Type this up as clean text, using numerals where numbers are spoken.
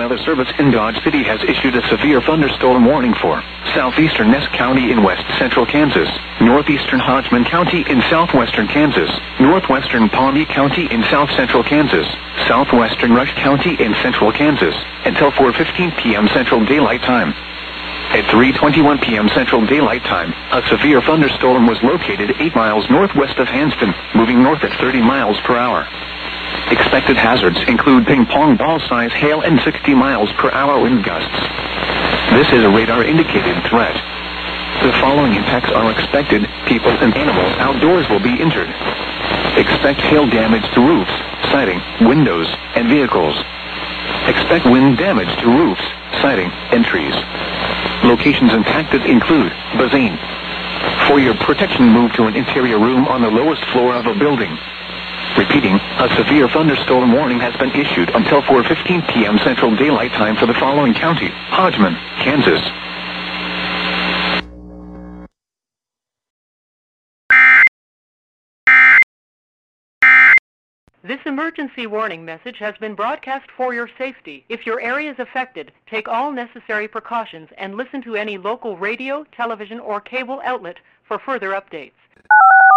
Weather Service in Dodge City has issued a severe thunderstorm warning for southeastern Ness County in west central Kansas, northeastern Hodgman County in southwestern Kansas, northwestern Pawnee County in south central Kansas, southwestern Rush County in central Kansas, until 4:15 p.m. Central Daylight Time. At 3:21 p.m. Central Daylight Time, a severe thunderstorm was located 8 miles northwest of Hanston, moving north at 30 miles per hour. Expected hazards include ping-pong ball-size hail and 60 miles per hour wind gusts. This is a radar-indicated threat. The following impacts are expected. People and animals outdoors will be injured. Expect hail damage to roofs, siding, windows, and vehicles. Expect wind damage to roofs, siding, and trees. Locations impacted include Bazine. For your protection, move to an interior room on the lowest floor of a building. Repeating, a severe thunderstorm warning has been issued until 4:15 p.m. Central Daylight Time for the following county: Hodgman, Kansas. This emergency warning message has been broadcast for your safety. If your area is affected, take all necessary precautions and listen to any local radio, television, or cable outlet for further updates.